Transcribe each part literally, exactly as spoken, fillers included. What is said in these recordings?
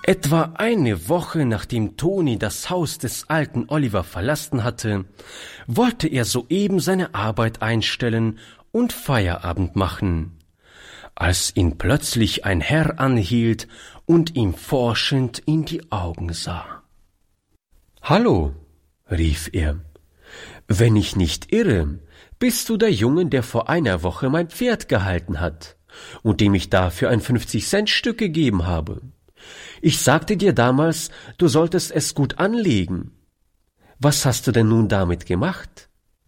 Etwa eine Woche nachdem Toni das Haus des alten Oliver verlassen hatte, wollte er soeben seine Arbeit einstellen und Feierabend machen, als ihn plötzlich ein Herr anhielt und ihm forschend in die Augen sah. »Hallo«, rief er, »wenn ich nicht irre, bist du der Junge, der vor einer Woche mein Pferd gehalten hat und dem ich dafür ein fünfzig-Cent-Stück gegeben habe. Ich sagte dir damals, du solltest es gut anlegen. Was hast du denn nun damit gemacht?«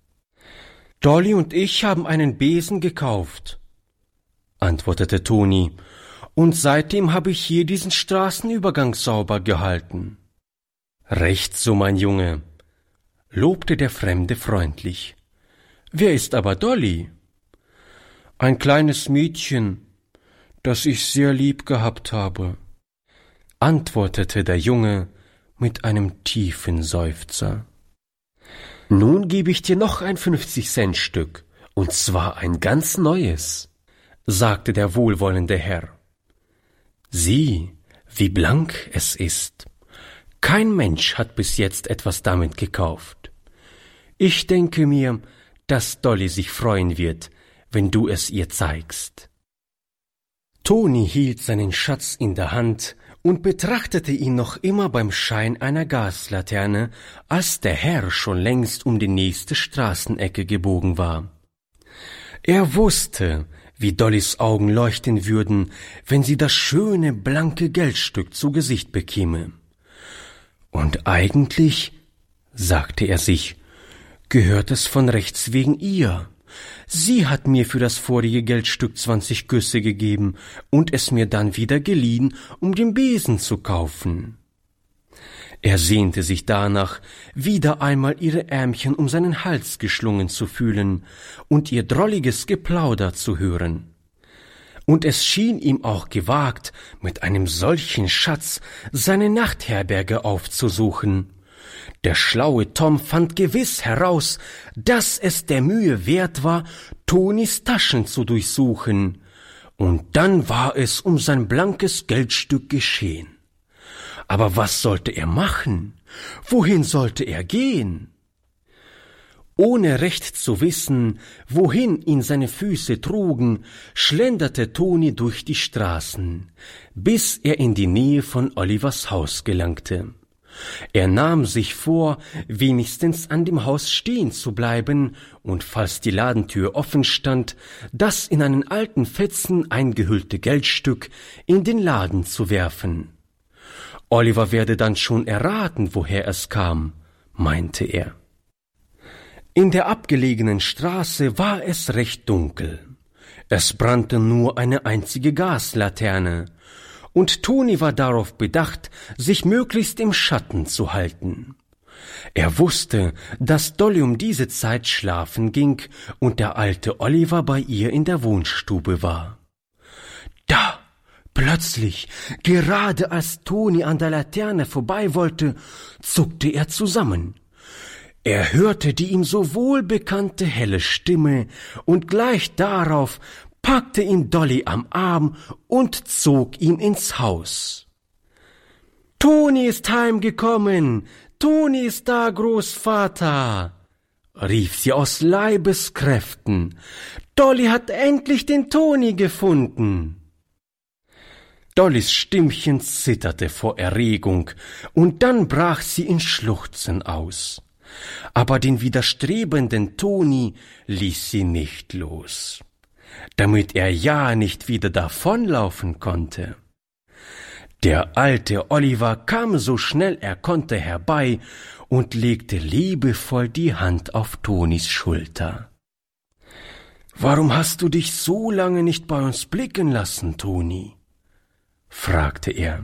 »Dolly und ich haben einen Besen gekauft«, antwortete Toni, »und seitdem habe ich hier diesen Straßenübergang sauber gehalten.« »Recht so, mein Junge«, lobte der Fremde freundlich. »Wer ist aber Dolly?« »Ein kleines Mädchen, das ich sehr lieb gehabt habe«, antwortete der Junge mit einem tiefen Seufzer. »Nun gebe ich dir noch ein fünfzig-Cent-Stück, und zwar ein ganz neues«, sagte der wohlwollende Herr. »Sieh, wie blank es ist. Kein Mensch hat bis jetzt etwas damit gekauft. Ich denke mir, dass Dolly sich freuen wird, wenn du es ihr zeigst.« Toni hielt seinen Schatz in der Hand und betrachtete ihn noch immer beim Schein einer Gaslaterne, als der Herr schon längst um die nächste Straßenecke gebogen war. Er wusste, wie Dollys Augen leuchten würden, wenn sie das schöne, blanke Geldstück zu Gesicht bekäme. Und eigentlich, sagte er sich, gehört es von Rechts wegen ihr. Sie hat mir für das vorige Geldstück zwanzig Güsse gegeben und es mir dann wieder geliehen, um den Besen zu kaufen. Er sehnte sich danach, wieder einmal ihre Ärmchen um seinen Hals geschlungen zu fühlen und ihr drolliges Geplauder zu hören. Und es schien ihm auch gewagt, mit einem solchen Schatz seine Nachtherberge aufzusuchen. Der schlaue Tom fand gewiss heraus, dass es der Mühe wert war, Tonis Taschen zu durchsuchen, und dann war es um sein blankes Geldstück geschehen. Aber was sollte er machen? Wohin sollte er gehen? Ohne recht zu wissen, wohin ihn seine Füße trugen, schlenderte Toni durch die Straßen, bis er in die Nähe von Olivers Haus gelangte. Er nahm sich vor, wenigstens an dem Haus stehen zu bleiben und, falls die Ladentür offen stand, das in einen alten Fetzen eingehüllte Geldstück in den Laden zu werfen. Oliver werde dann schon erraten, woher es kam, meinte er. In der abgelegenen Straße war es recht dunkel. Es brannte nur eine einzige Gaslaterne, und Toni war darauf bedacht, sich möglichst im Schatten zu halten. Er wusste, dass Dolly um diese Zeit schlafen ging und der alte Oliver bei ihr in der Wohnstube war. Da, plötzlich, gerade als Toni an der Laterne vorbei wollte, zuckte er zusammen. Er hörte die ihm so wohlbekannte helle Stimme, und gleich darauf packte ihn Dolly am Arm und zog ihn ins Haus. »Toni ist heimgekommen! Toni ist da, Großvater!« rief sie aus Leibeskräften. »Dolly hat endlich den Toni gefunden!« Dollys Stimmchen zitterte vor Erregung, und dann brach sie in Schluchzen aus. Aber den widerstrebenden Toni ließ sie nicht los, damit er ja nicht wieder davonlaufen konnte. Der alte Oliver kam so schnell er konnte herbei und legte liebevoll die Hand auf Tonis Schulter. »Warum hast du dich so lange nicht bei uns blicken lassen, Toni?« fragte er.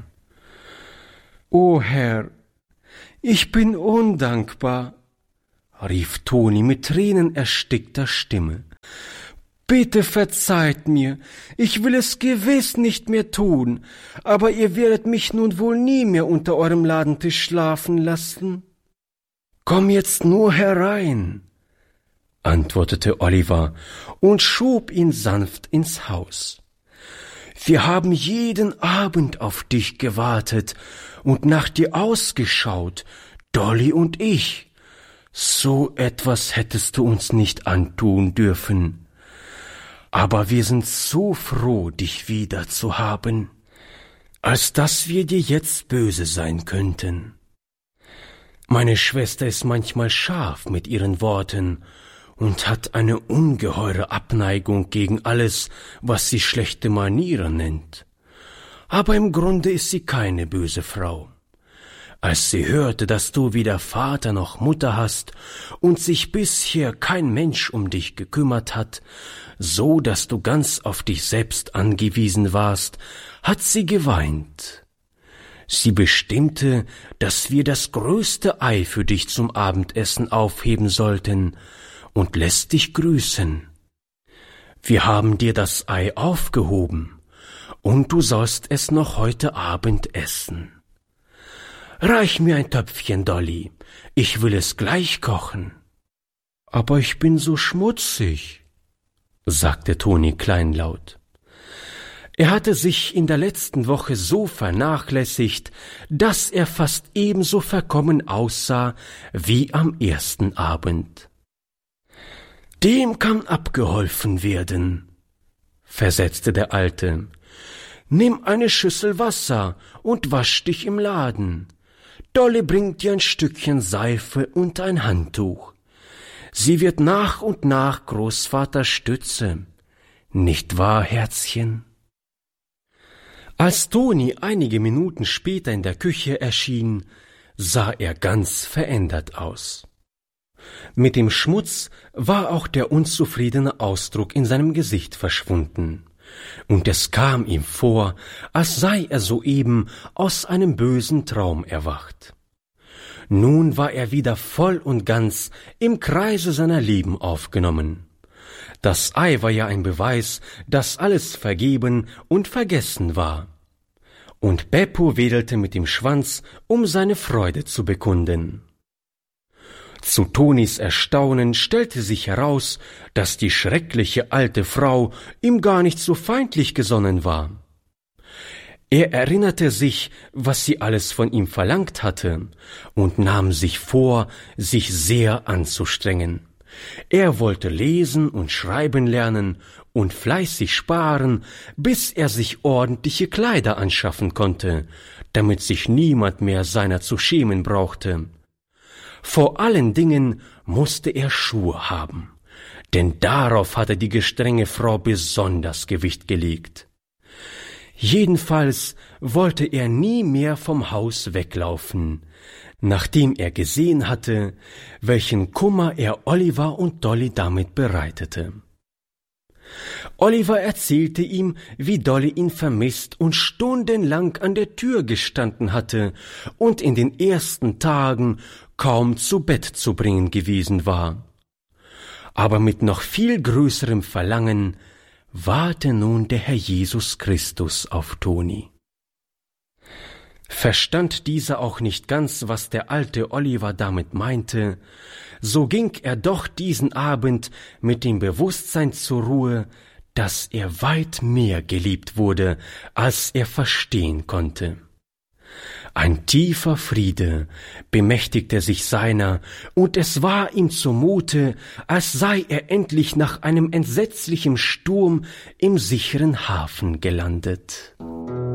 »O Herr, ich bin undankbar«, rief Toni mit tränenerstickter Stimme. »Bitte verzeiht mir, ich will es gewiss nicht mehr tun, aber ihr werdet mich nun wohl nie mehr unter eurem Ladentisch schlafen lassen.« »Komm jetzt nur herein«, antwortete Oliver und schob ihn sanft ins Haus. Wir haben jeden Abend auf dich gewartet und nach dir ausgeschaut, Dolly und ich. So etwas hättest du uns nicht antun dürfen. Aber wir sind so froh, dich wieder zu haben, als dass wir dir jetzt böse sein könnten. Meine Schwester ist manchmal scharf mit ihren Worten und hat eine ungeheure Abneigung gegen alles, was sie schlechte Manieren nennt. Aber im Grunde ist sie keine böse Frau. Als sie hörte, dass du weder Vater noch Mutter hast und sich bisher kein Mensch um dich gekümmert hat, so dass du ganz auf dich selbst angewiesen warst, hat sie geweint. Sie bestimmte, dass wir das größte Ei für dich zum Abendessen aufheben sollten und lässt dich grüßen. Wir haben dir das Ei aufgehoben, und du sollst es noch heute Abend essen. Reich mir ein Töpfchen, Dolly, ich will es gleich kochen. Aber ich bin so schmutzig, sagte Toni kleinlaut. Er hatte sich in der letzten Woche so vernachlässigt, dass er fast ebenso verkommen aussah wie am ersten Abend. »Dem kann abgeholfen werden«, versetzte der Alte. »Nimm eine Schüssel Wasser und wasch dich im Laden. Dolly bringt dir ein Stückchen Seife und ein Handtuch. Sie wird nach und nach Großvaters Stütze. Nicht wahr, Herzchen?« Als Toni einige Minuten später in der Küche erschien, sah er ganz verändert aus. Mit dem Schmutz war auch der unzufriedene Ausdruck in seinem Gesicht verschwunden, und es kam ihm vor, als sei er soeben aus einem bösen Traum erwacht. Nun war er wieder voll und ganz im Kreise seiner Lieben aufgenommen. Das Ei war ja ein Beweis, dass alles vergeben und vergessen war. Und Beppo wedelte mit dem Schwanz, um seine Freude zu bekunden. Zu Tonis Erstaunen stellte sich heraus, dass die schreckliche alte Frau ihm gar nicht so feindlich gesonnen war. Er erinnerte sich, was sie alles von ihm verlangt hatte, und nahm sich vor, sich sehr anzustrengen. Er wollte lesen und schreiben lernen und fleißig sparen, bis er sich ordentliche Kleider anschaffen konnte, damit sich niemand mehr seiner zu schämen brauchte. Vor allen Dingen musste er Schuhe haben, denn darauf hatte die gestrenge Frau besonders Gewicht gelegt. Jedenfalls wollte er nie mehr vom Haus weglaufen, nachdem er gesehen hatte, welchen Kummer er Oliver und Dolly damit bereitete. Oliver erzählte ihm, wie Dolly ihn vermisst und stundenlang an der Tür gestanden hatte und in den ersten Tagen kaum zu Bett zu bringen gewesen war. Aber mit noch viel größerem Verlangen warte nun der Herr Jesus Christus auf Toni. Verstand dieser auch nicht ganz, was der alte Oliver damit meinte, so ging er doch diesen Abend mit dem Bewusstsein zur Ruhe, dass er weit mehr geliebt wurde, als er verstehen konnte. Ein tiefer Friede bemächtigte sich seiner, und es war ihm zumute, als sei er endlich nach einem entsetzlichen Sturm im sicheren Hafen gelandet.